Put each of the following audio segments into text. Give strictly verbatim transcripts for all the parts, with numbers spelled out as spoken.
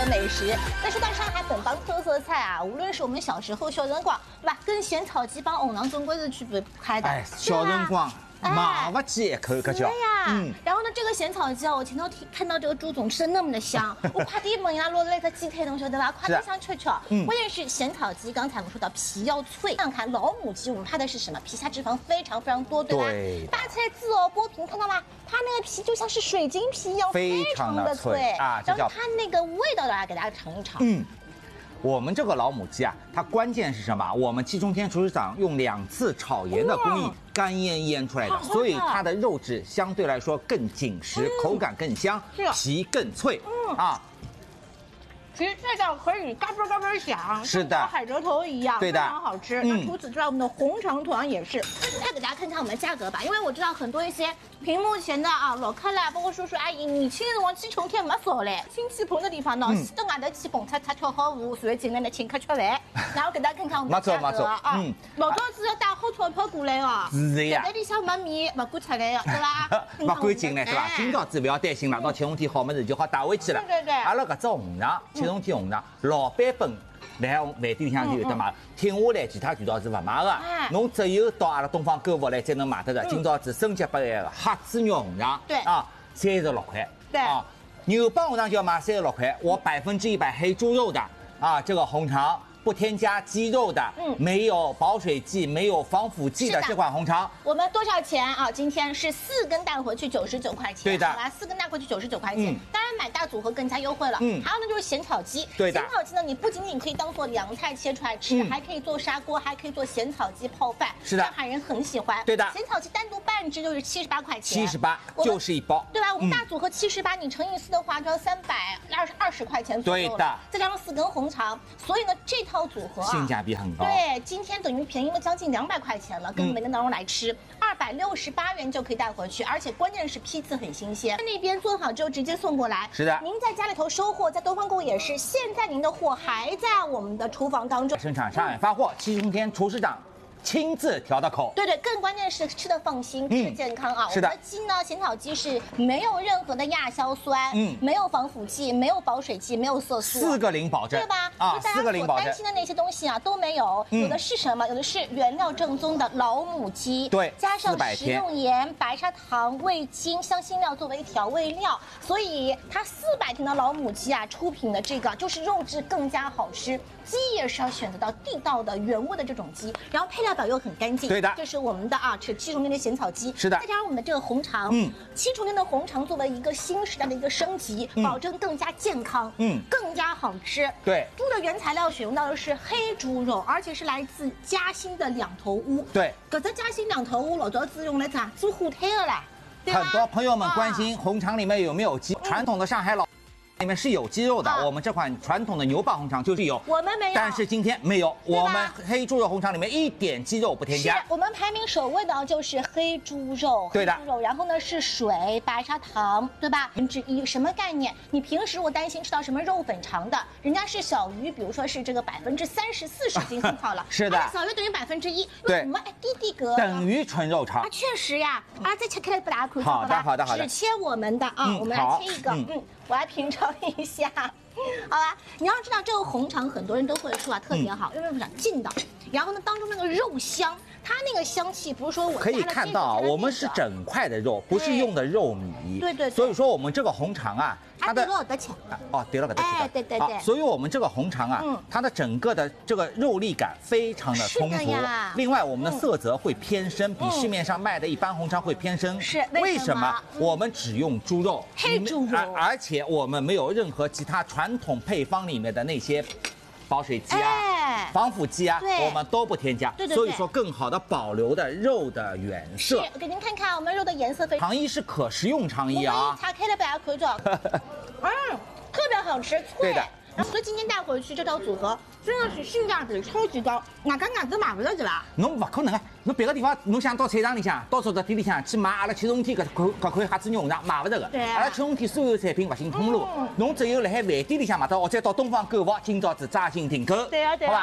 的美食。那说到上海本帮特色菜啊，无论是我们小时候小辰光，对吧？跟咸炒鸡帮红肠总归是区别开的。 哎，小辰光。 麻不鸡一口，可叫。 对呀，嗯。然后呢，这个咸炒鸡啊，我前头听看到这个朱总吃的那么的香，我快点问人家落了一个鸡腿，同学对吧？快点想吃吃。嗯。关键是咸炒鸡，刚才我们说到皮要脆，看看老母鸡，我们怕的是什么？皮下脂肪非常非常多，对吧？对。扒出来之后剥皮，看到吗？它那个皮就像是水晶皮一样，非常的脆啊。然后它那个味道，大家给大家尝一尝。嗯。 我们这个老母鸡啊，它关键是什么？我们七重天厨师长用两次炒盐的工艺干腌腌出来的，所以它的肉质相对来说更紧实，口感更香，皮更脆啊。 其实这道可以嘎嘣嘎嘣响， 是的， 海蜇头一样， 对的， 非常好吃。那除此之外，我们的红肠同样也是。再给大家看看我们的价格吧，因为我知道很多一些屏幕前的啊老客啦，包括叔叔阿姨，年轻人往七重天没少嘞，亲戚朋友的地方呢，西到外头去蹦擦擦跳好舞，随后进来呢请客吃饭。然后给大家看看我们的价格啊，嗯，老早子要带好钞票过来哦， 是呀， 这里向没面不赶出来的，对吧？ 不赶进来是吧？今朝子不要担心了，到七重天好么子就好带回去了。 对对对， 阿拉搿只红肠，七重天红肠。 老版本来饭店里向就有得卖，听下来其他渠道是不卖的，侬只有到阿拉东方购物来才能买得的。今朝子升级版的黑猪肉红肠，对啊，三十六块，对啊，牛帮红肠就要卖三十六块，我百分之一百黑猪肉的啊，这个红肠。 不添加鸡肉的，嗯，没有保水剂、没有防腐剂的这款红肠，我们多少钱啊？今天是四根带回去九十九块钱，对的，好吧，四根带回去九十九块钱。嗯、当然买大组合更加优惠了。嗯，还有呢就是咸炒鸡，对的，咸炒鸡呢，你不仅仅可以当做凉菜切出来吃，嗯、还可以做砂锅，还可以做咸炒鸡泡饭，是的，上海人很喜欢。对的，咸炒鸡单独半只就是七十八块钱，七十八就是一包，对吧？我们大组合七十八，你乘以四的话就要三百二十二十块钱左右了，对的，再加上四根红肠，所以呢这套组合啊。 性价比很高，对，今天等于便宜了将近两百块钱了，跟每个当中来吃，二百六十八元就可以带回去，而且关键是批次很新鲜，那边做好之后直接送过来。是的，您在家里头收货，在东方购物也是，现在您的货还在我们的厨房当中，生产上海发货，七重天厨师长。 亲自调的口，对对，更关键是吃的放心，吃健康啊。是的，我们的鸡呢，咸炒鸡是没有任何的亚硝酸，嗯，没有防腐剂，没有保水剂，没有色素，四个零保证，对吧？啊，四个零保证。担心的那些东西啊都没有，有的是什么？有的是原料正宗的老母鸡，对，加上食用盐、白砂糖、味精、香辛料作为调味料，所以它四百天的老母鸡啊出品的这个就是肉质更加好吃。鸡也是要选择到地道的原味的这种鸡，然后配料表又很干净。对的，这是我们的啊，是七重天的咸炒鸡。是的，再加上我们的这个红肠，嗯，七重天的红肠作为一个新时代的一个升级，嗯、保证更加健康，嗯，更加好吃。对，猪的原材料选用到的是黑猪肉，而且是来自嘉兴的两头乌。对，搿只嘉兴两头乌老早子用来咋做火腿的啦。很多朋友们关心红肠里面有没有鸡，传统的上海老。 里面是有鸡肉的，啊、我们这款传统的牛蒡红肠就是有，我们没有，但是今天没有，我们黑猪肉红肠里面一点鸡肉不添加。是我们排名首位的就是黑猪肉，对的，黑猪肉，然后呢是水、白砂糖，对吧？分之一，什么概念？你平时我担心吃到什么肉粉肠的，人家是小于，比如说是这个百分之三十四十斤很好了，是的，小于等于百分之一，对，我们哎弟弟哥等于纯肉肠啊，确实呀，啊再切开来不大口，好的好的好的，只切我们的啊，我们来切一个，嗯。 我来品尝一下，好吧？你要知道这个红肠，很多人都会说啊，特别好，因为什么？劲道，然后呢，当中那个肉香，它那个香气不是说我可以看到啊，我们是整块的肉，不是用的肉糜。对对。所以说我们这个红肠啊，它的哦，对了个的，哎，对对对。所以我们这个红肠啊，它的整个的这个肉粒感非常的充足。另外，我们的色泽会偏深，比市面上卖的一般红肠会偏深。是为什么？我们只用猪肉，黑猪肉，而且我们没有任何其他传统配方里面的那些。 保水剂啊，哎、防腐剂啊，我们都不添加，对对对，所以说更好的保留的肉的原色。是，给您看看我们肉的颜色非常。肠衣是可食用肠衣啊，拆开了把它可以做，嗯，特别好吃，脆。对的。然后所以今天带回去这套组合真的是性价比超级高，外加外头买不到对吧？侬不可能啊！侬别个地方侬想到菜场里向，到超市店里向去买阿拉七重天搿款搿款黑猪肉红肠买不着的。对、啊。阿拉七重天所有产品不行通路，侬、嗯、只有辣海饭店里向买到，或者到东方购物今朝子抓紧订购。对啊对啊。好吧。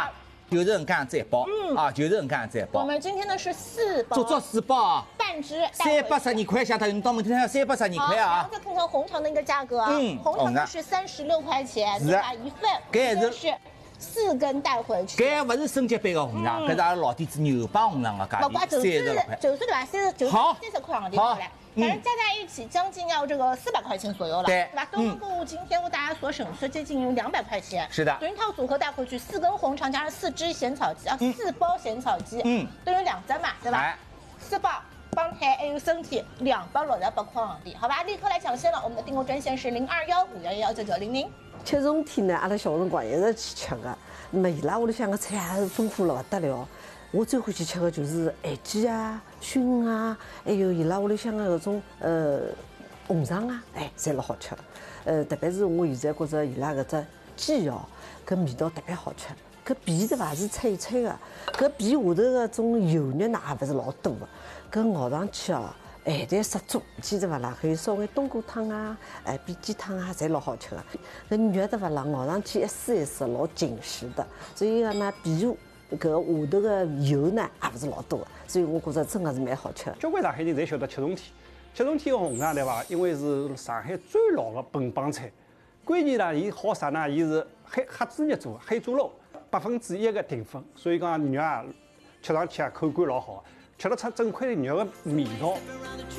就是搿能介样子一包，啊，就是搿能介样子一包。 我们今天呢是四包， 足足四包， 半只， 三百十二块，相当于你到门店还要三百十二块啊。 然后再看看红肠的一个价格，嗯，红肠呢是三十六块钱，对吧？一份，搿是四根带回去。 搿勿是升级版的红肠，搿是阿拉老底子牛帮红肠的价钿，三十六块。 九十对吧？三十九好， 三十块行钿来。反正加在一起将近要这个四百块钱左右了， 对吧？东方购物今天为大家所省吃接近有两百块钱， 是的， 等于套组合带回去四根红肠加上四只咸草鸡啊，四包咸草鸡，嗯，等于两针嘛，对吧？四包帮台还有身体两百六十八块行钿，好吧？立刻来抢先了，我们的订购专线是零二幺五幺幺九九零零。 吃冬天呢，阿拉小辰光一直去吃的，那么伊拉屋里向个菜也是丰富了不得了。我最欢喜吃的就是咸鸡啊、熏啊，还有伊拉屋里向的搿种呃红肠啊，哎，侪老好吃的。呃，特别是我现在觉着伊拉搿只鸡哦，搿味道特别好吃。搿皮对伐是脆脆的，搿皮下头搿种油肉呢也勿是老多的，搿熬上去哦，咸淡适中，记得伐啦？还有稍微冬瓜汤啊、哎荸鸡汤啊，侪老好吃的。搿肉对伐啦？熬上去一丝一丝老紧实的，所以讲呢，皮下。搿下头个油呢，也勿是老多的，所以我觉着真的是蛮好吃的。 交关上海人侪晓得吃冬天，吃冬天个红肠对伐？因为是上海最老的本帮菜，关键呢，伊好啥呢？伊是黑黑猪肉做，黑猪肉百分之一个淀粉，所以讲肉啊，吃上去啊口感老好，吃得出整块肉的味道。